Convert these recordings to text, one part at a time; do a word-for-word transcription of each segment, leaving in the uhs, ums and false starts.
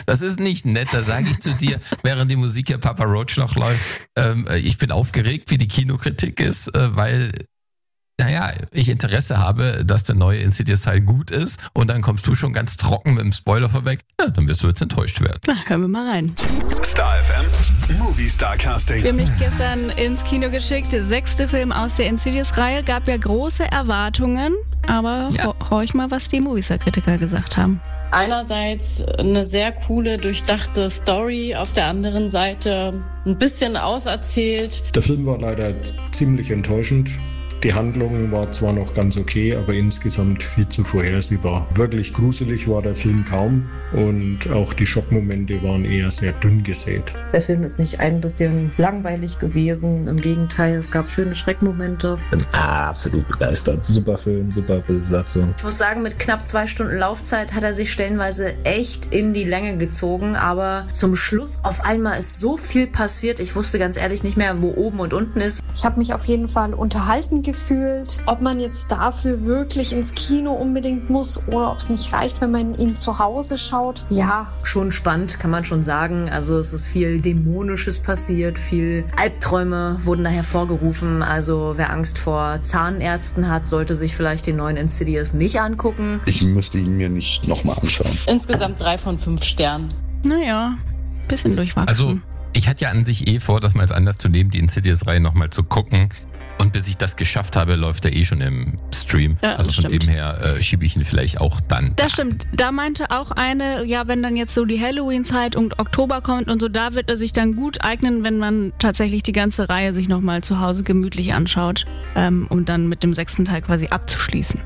Das ist nicht nett, da sage ich zu dir, während die Musik hier Papa Roach noch läuft, ähm, ich bin aufgeregt, wie die Kinokritik ist, äh, weil... Naja, ich Interesse habe, dass der neue Insidious-Teil gut ist und dann kommst du schon ganz trocken mit dem Spoiler vorweg. Ja, dann wirst du jetzt enttäuscht werden. Na, hören wir mal rein. Star F M, Movie Star Casting. Wir haben mich gestern ins Kino geschickt. Der sechste Film aus der Insidious-Reihe. Gab ja große Erwartungen, aber Ja. horch mal, was die Movie Star-Kritiker gesagt haben. Einerseits eine sehr coole, durchdachte Story, auf der anderen Seite ein bisschen auserzählt. Der Film war leider ziemlich enttäuschend. Die Handlung war zwar noch ganz okay, aber insgesamt viel zu vorhersehbar. Wirklich gruselig war der Film kaum und auch die Schockmomente waren eher sehr dünn gesät. Der Film ist nicht ein bisschen langweilig gewesen, im Gegenteil, es gab schöne Schreckmomente. Bin absolut begeistert. Super Film, super Besatzung. Ich muss sagen, mit knapp zwei Stunden Laufzeit hat er sich stellenweise echt in die Länge gezogen, aber zum Schluss auf einmal ist so viel passiert. Ich wusste ganz ehrlich nicht mehr, wo oben und unten ist. Ich habe mich auf jeden Fall unterhalten gefühlt. Ob man jetzt dafür wirklich ins Kino unbedingt muss oder ob es nicht reicht, wenn man ihn zu Hause schaut. Ja. Schon spannend, kann man schon sagen. Also es ist viel Dämonisches passiert, viel Albträume wurden da hervorgerufen. Also wer Angst vor Zahnärzten hat, sollte sich vielleicht den neuen Insidious nicht angucken. Ich müsste ihn mir nicht nochmal anschauen. Insgesamt drei von fünf Sternen. Naja, bisschen durchwachsen. Also, ich hatte ja an sich eh vor, das mal als Anlass zu nehmen, die Insidious-Reihe nochmal zu gucken. Und bis ich das geschafft habe, läuft er eh schon im Stream. Ja, also von stimmt. dem her äh, schiebe ich ihn vielleicht auch dann. Das stimmt. Da meinte auch eine, ja, wenn dann jetzt so die Halloween-Zeit und Oktober kommt und so, da wird er sich dann gut eignen, wenn man tatsächlich die ganze Reihe sich nochmal zu Hause gemütlich anschaut, ähm, um dann mit dem sechsten Teil quasi abzuschließen.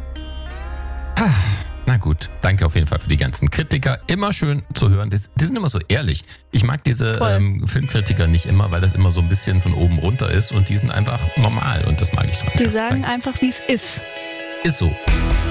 Na gut, danke auf jeden Fall für die ganzen Kritiker. Immer schön zu hören. Die, die sind immer so ehrlich. Ich mag diese ähm, Filmkritiker nicht immer, weil das immer so ein bisschen von oben runter ist und die sind einfach normal und das mag ich dran. Die Ja, sagen danke. einfach, wie es ist. Ist so.